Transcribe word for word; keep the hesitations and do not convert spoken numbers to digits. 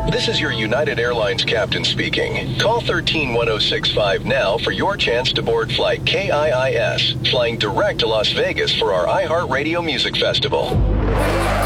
This is your United Airlines captain speaking. Call one three one zero six five now for your chance to board flight K I I S, flying direct to Las Vegas for our iHeartRadio Music Festival.